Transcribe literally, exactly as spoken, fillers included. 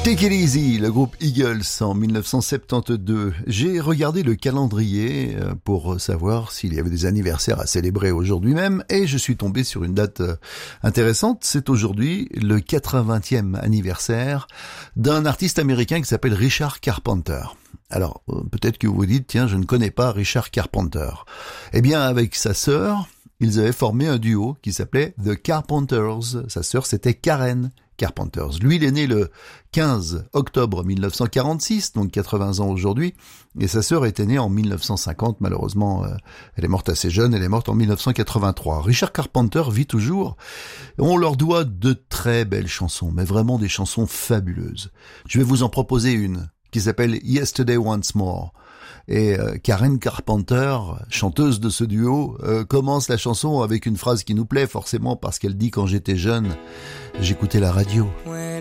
Take It Easy, le groupe Eagles en dix-neuf cent soixante-douze. J'ai regardé le calendrier pour savoir s'il y avait des anniversaires à célébrer aujourd'hui même et je suis tombé sur une date intéressante. C'est aujourd'hui le quatre-vingtième anniversaire d'un artiste américain qui s'appelle Richard Carpenter. Alors, peut-être que vous vous dites, tiens, je ne connais pas Richard Carpenter. Eh bien, avec sa sœur, ils avaient formé un duo qui s'appelait The Carpenters. Sa sœur, c'était Karen Carpenters. Lui, il est né le quinze octobre mille neuf cent quarante-six, donc quatre-vingts ans aujourd'hui, et sa sœur était née en mille neuf cent cinquante, malheureusement, euh, elle est morte assez jeune, elle est morte en mille neuf cent quatre-vingt-trois. Richard Carpenter vit toujours, on leur doit de très belles chansons, mais vraiment des chansons fabuleuses. Je vais vous en proposer une, qui s'appelle Yesterday Once More. Et euh, Karen Carpenter, chanteuse de ce duo, euh, commence la chanson avec une phrase qui nous plaît forcément parce qu'elle dit « Quand j'étais jeune, j'écoutais la radio ».